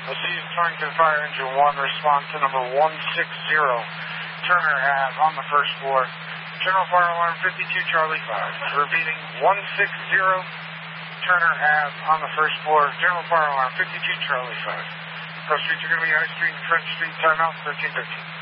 Aziz Torrington Fire Engine 1, respond to number 160. Turner Ave on the first floor. General Fire Alarm 52 Charlie 5. Repeating 160 Turner Ave on the first floor. General Fire Alarm 52 Charlie 5. Cross streets are going to be High Street and French Street. Timeout 13:13.